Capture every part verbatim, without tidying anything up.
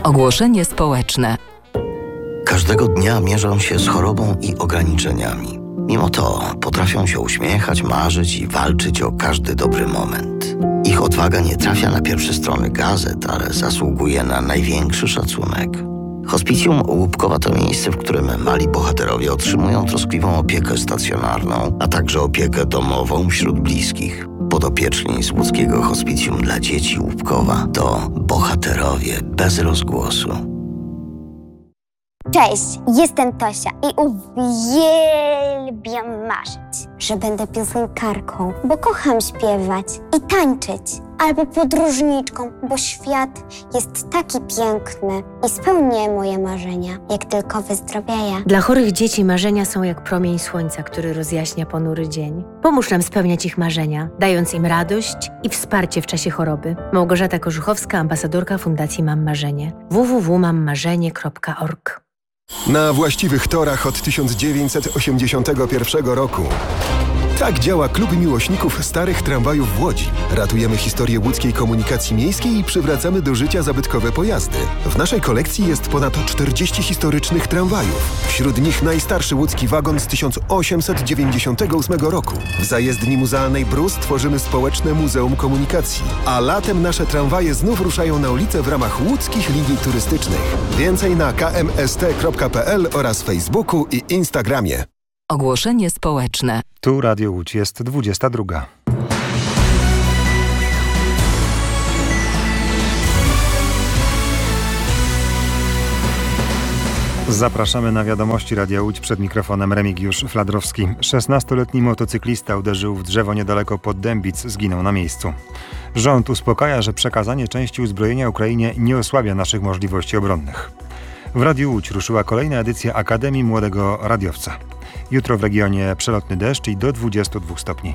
Ogłoszenie społeczne. Każdego dnia mierzą się z chorobą i ograniczeniami. Mimo to potrafią się uśmiechać, marzyć i walczyć o każdy dobry moment. Ich odwaga nie trafia na pierwsze strony gazet, ale zasługuje na największy szacunek. Hospicjum Łupkowa to miejsce, w którym mali bohaterowie otrzymują troskliwą opiekę stacjonarną, a także opiekę domową wśród bliskich. Podopieczni z łódzkiego hospicjum dla dzieci Łupkowa to bohaterowie bez rozgłosu. Cześć, jestem Tosia i uwielbiam marzyć, że będę piosenkarką, bo kocham śpiewać i tańczyć, albo podróżniczką, bo świat jest taki piękny i spełnię moje marzenia, jak tylko wyzdrowieję. Dla chorych dzieci marzenia są jak promień słońca, który rozjaśnia ponury dzień. Pomóż nam spełniać ich marzenia, dając im radość i wsparcie w czasie choroby. Małgorzata Korzuchowska, ambasadorka Fundacji Mam Marzenie. w w w kropka mam marzenie kropka org. Na właściwych torach od tysiąc dziewięćset osiemdziesiątego pierwszego roku. Tak działa Klub Miłośników Starych Tramwajów w Łodzi. Ratujemy historię łódzkiej komunikacji miejskiej i przywracamy do życia zabytkowe pojazdy. W naszej kolekcji jest ponad czterdzieści historycznych tramwajów. Wśród nich najstarszy łódzki wagon z tysiąc osiemset dziewięćdziesiątego ósmego roku. W zajezdni muzealnej Brus tworzymy społeczne Muzeum Komunikacji. A latem nasze tramwaje znów ruszają na ulicę w ramach łódzkich linii turystycznych. Więcej na k m s t kropka p l oraz Facebooku i Instagramie. Ogłoszenie społeczne. Tu Radio Łódź, jest dwudziesta druga. Zapraszamy na wiadomości Radia Łódź, przed mikrofonem Remigiusz Fladrowski. szesnastoletni motocyklista uderzył w drzewo niedaleko Poddębic, zginął na miejscu. Rząd uspokaja, że przekazanie części uzbrojenia Ukrainie nie osłabia naszych możliwości obronnych. W Radiu Łódź ruszyła kolejna edycja Akademii Młodego Radiowca. Jutro w regionie przelotny deszcz i do dwudziestu dwóch stopni.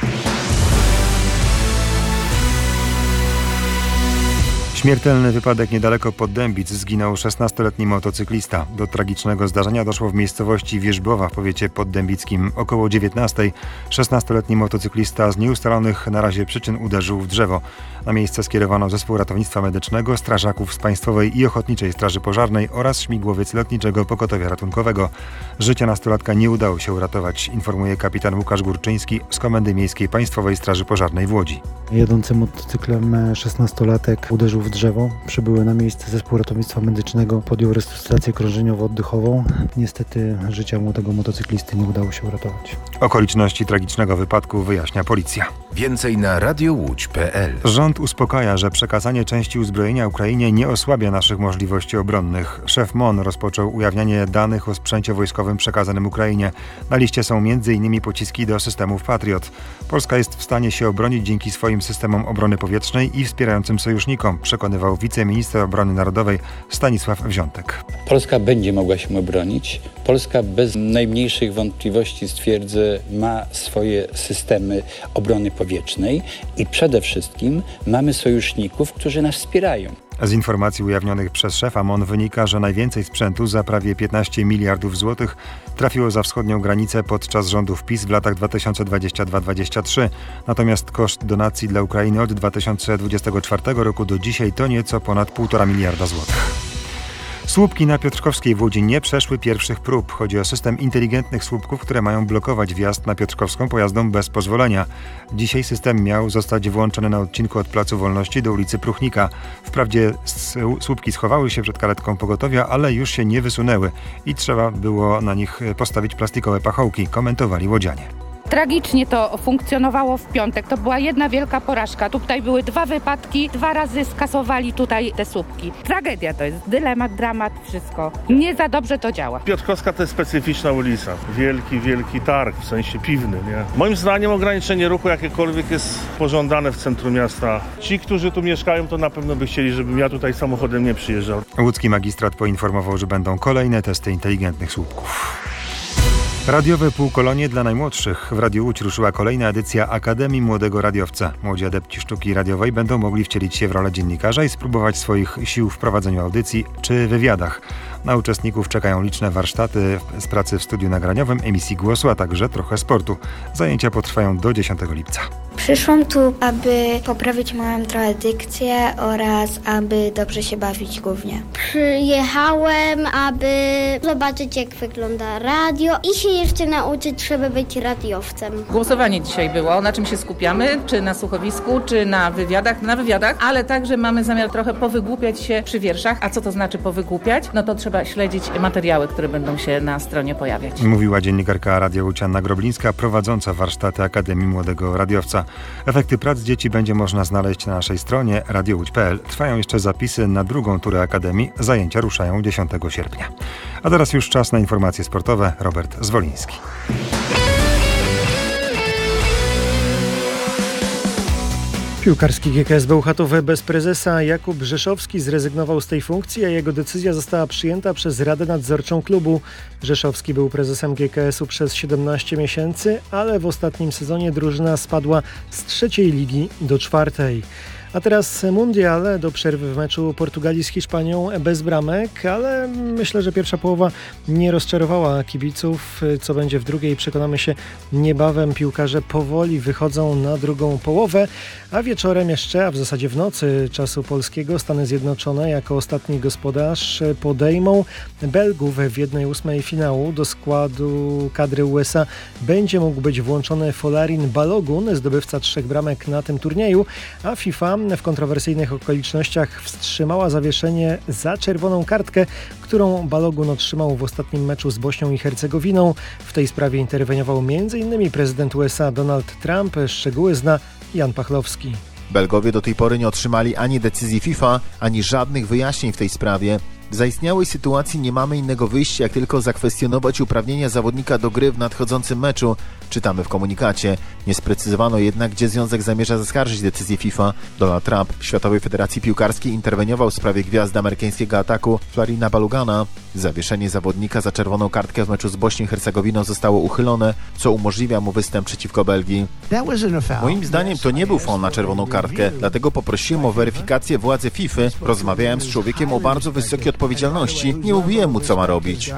Śmiertelny wypadek niedaleko Poddębic, zginął szesnastoletni motocyklista. Do tragicznego zdarzenia doszło w miejscowości Wierzbowa w powiecie poddębickim. Około dziewiętnastej szesnastoletni motocyklista z nieustalonych na razie przyczyn uderzył w drzewo. Na miejsce skierowano zespół ratownictwa medycznego, strażaków z Państwowej i Ochotniczej Straży Pożarnej oraz śmigłowiec lotniczego pogotowia ratunkowego. Życia nastolatka nie udało się uratować, informuje kapitan Łukasz Górczyński z Komendy Miejskiej Państwowej Straży Pożarnej w Łodzi. Jadący motocyklem szesnastolatek uderzył w drzewo. Przybyły na miejsce zespół ratownictwa medycznego, podjął resuscytację krążeniowo-oddechową. Niestety życia młodego motocyklisty nie udało się uratować. Okoliczności tragicznego wypadku wyjaśnia policja. Więcej na radiowódź kropka p l. Rząd uspokaja, że przekazanie części uzbrojenia Ukrainie nie osłabia naszych możliwości obronnych. Szef M O N rozpoczął ujawnianie danych o sprzęcie wojskowym przekazanym Ukrainie. Na liście są między innymi pociski do systemów Patriot. Polska jest w stanie się obronić dzięki swoim systemom obrony powietrznej i wspierającym sojusznikom, przekonywał wiceminister obrony narodowej Stanisław Wziątek. Polska będzie mogła się obronić. Polska bez najmniejszych wątpliwości, stwierdzę, ma swoje systemy obrony powietrznej i przede wszystkim mamy sojuszników, którzy nas wspierają. Z informacji ujawnionych przez szefa M O N wynika, że najwięcej sprzętu za prawie piętnaście miliardów złotych trafiło za wschodnią granicę podczas rządów PiS w latach dwa tysiące dwudziestym drugim do dwudziestego trzeciego. Natomiast koszt donacji dla Ukrainy od dwa tysiące dwudziestego czwartego roku do dzisiaj to nieco ponad półtora miliarda złotych. Słupki na Piotrkowskiej w Łodzi nie przeszły pierwszych prób. Chodzi o system inteligentnych słupków, które mają blokować wjazd na Piotrkowską pojazdom bez pozwolenia. Dzisiaj system miał zostać włączony na odcinku od Placu Wolności do ulicy Pruchnika. Wprawdzie słupki schowały się przed karetką pogotowia, ale już się nie wysunęły i trzeba było na nich postawić plastikowe pachołki, komentowali łodzianie. Tragicznie to funkcjonowało w piątek. To była jedna wielka porażka. Tutaj były dwa wypadki, dwa razy skasowali tutaj te słupki. Tragedia to jest, dylemat, dramat, wszystko. Nie za dobrze to działa. Piotrkowska to jest specyficzna ulica. Wielki, wielki targ, w sensie piwny, nie? Moim zdaniem ograniczenie ruchu jakiekolwiek jest pożądane w centrum miasta. Ci, którzy tu mieszkają, to na pewno by chcieli, żebym ja tutaj samochodem nie przyjeżdżał. Łódzki magistrat poinformował, że będą kolejne testy inteligentnych słupków. Radiowe półkolonie dla najmłodszych. W Radiu Łódź ruszyła kolejna edycja Akademii Młodego Radiowca. Młodzi adepci sztuki radiowej będą mogli wcielić się w rolę dziennikarza i spróbować swoich sił w prowadzeniu audycji czy wywiadach. Na uczestników czekają liczne warsztaty z pracy w studiu nagraniowym, emisji głosu, a także trochę sportu. Zajęcia potrwają do dziesiątego lipca. Przyszłam tu, aby poprawić moją trochę dykcję oraz aby dobrze się bawić głównie. Przyjechałem, aby zobaczyć, jak wygląda radio i się jeszcze nauczyć, żeby być radiowcem. Głosowanie dzisiaj było. Na czym się skupiamy? Czy na słuchowisku, czy na wywiadach? Na wywiadach, ale także mamy zamiar trochę powygłupiać się przy wierszach. A co to znaczy powygłupiać? No to trzeba śledzić materiały, które będą się na stronie pojawiać. Mówiła dziennikarka Radia Łódź Anna Groblińska, prowadząca warsztaty Akademii Młodego Radiowca. Efekty prac dzieci będzie można znaleźć na naszej stronie radio łódź kropka p l. Trwają jeszcze zapisy na drugą turę Akademii. Zajęcia ruszają dziesiątego sierpnia. A teraz już czas na informacje sportowe. Robert Zwoliński. Piłkarski G K S Bełchatów bez prezesa. Jakub Rzeszowski zrezygnował z tej funkcji, a jego decyzja została przyjęta przez Radę Nadzorczą klubu. Rzeszowski był prezesem G K S u przez siedemnaście miesięcy, ale w ostatnim sezonie drużyna spadła z trzeciej ligi do czwartej. A teraz mundial, do przerwy w meczu Portugalii z Hiszpanią bez bramek, ale myślę, że pierwsza połowa nie rozczarowała kibiców. Co będzie w drugiej, przekonamy się niebawem. Piłkarze powoli wychodzą na drugą połowę, a wieczorem jeszcze, a w zasadzie w nocy czasu polskiego, Stany Zjednoczone jako ostatni gospodarz podejmą Belgów w jednej ósmej finału. Do składu kadry U S A będzie mógł być włączony Folarin Balogun, zdobywca trzech bramek na tym turnieju, a FIFA w kontrowersyjnych okolicznościach wstrzymała zawieszenie za czerwoną kartkę, którą Balogun otrzymał w ostatnim meczu z Bośnią i Hercegowiną. W tej sprawie interweniował m in prezydent U S A Donald Trump. Szczegóły zna Jan Pachlowski. Belgowie do tej pory nie otrzymali ani decyzji FIFA, ani żadnych wyjaśnień w tej sprawie. W zaistniałej sytuacji nie mamy innego wyjścia, jak tylko zakwestionować uprawnienia zawodnika do gry w nadchodzącym meczu, czytamy w komunikacie. Nie sprecyzowano jednak, gdzie związek zamierza zaskarżyć decyzję FIFA. Donald Trump w Światowej Federacji Piłkarskiej interweniował w sprawie gwiazdy amerykańskiego ataku Florina Balogana. Zawieszenie zawodnika za czerwoną kartkę w meczu z Bośnią i Hercegowiną zostało uchylone, co umożliwia mu występ przeciwko Belgii. Moim zdaniem to nie był faul na czerwoną kartkę, dlatego poprosiłem o weryfikację władzy FIFA. Rozmawiałem z człowiekiem o bardzo wysokiej odpowiedzialności. Nie mówiłem mu, co ma robić.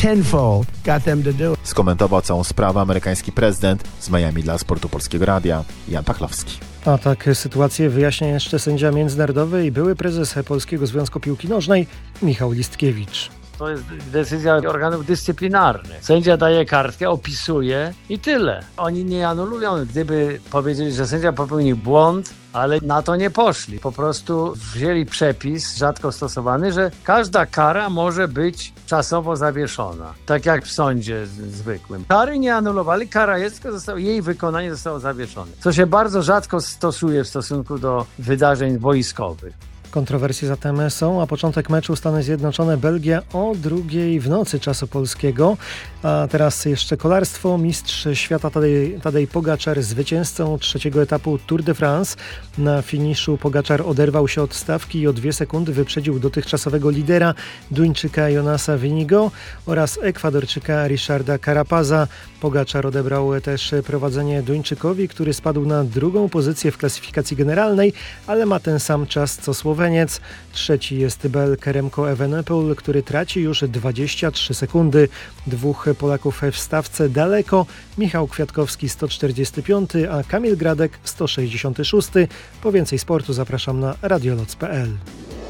Skomentował całą sprawę amerykański prezydent. Z Miami dla Sportu Polskiego Radia Jan Pachlowski. A tak sytuację wyjaśnia jeszcze sędzia międzynarodowy i były prezes Polskiego Związku Piłki Nożnej Michał Listkiewicz. To jest decyzja organów dyscyplinarnych. Sędzia daje kartkę, opisuje i tyle. Oni nie anulują. Gdyby powiedzieli, że sędzia popełnił błąd, ale na to nie poszli. Po prostu wzięli przepis, rzadko stosowany, że każda kara może być czasowo zawieszona. Tak jak w sądzie zwykłym. Kary nie anulowali, kara jest, tylko zostało, jej wykonanie zostało zawieszone. Co się bardzo rzadko stosuje w stosunku do wydarzeń wojskowych. Kontrowersje zatem są, a początek meczu Stany Zjednoczone-Belgia o drugiej w nocy czasu polskiego. A teraz jeszcze kolarstwo. Mistrz świata Tadej, Tadej Pogaczar zwycięzcą trzeciego etapu Tour de France. Na finiszu Pogaczar oderwał się od stawki i o dwie sekundy wyprzedził dotychczasowego lidera Duńczyka Jonasa Vinigo oraz Ekwadorczyka Richarda Carapaza. Pogaczar odebrał też prowadzenie Duńczykowi, który spadł na drugą pozycję w klasyfikacji generalnej, ale ma ten sam czas co Słoweniec. Trzeci jest Belg Remco Evenepoel, który traci już dwadzieścia trzy sekundy. Dwóch Polaków w stawce daleko. Michał Kwiatkowski sto czterdziesty piąty, a Kamil Gradek sto sześćdziesiąty szósty. Po więcej sportu zapraszam na radioloc kropka p l.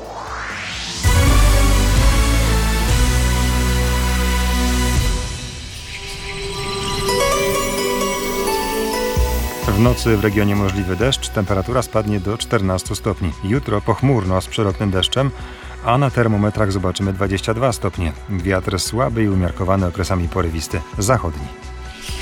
W nocy w regionie możliwy deszcz, temperatura spadnie do czternastu stopni. Jutro pochmurno z przelotnym deszczem, a na termometrach zobaczymy dwadzieścia dwa stopnie. Wiatr słaby i umiarkowany, okresami porywisty zachodni.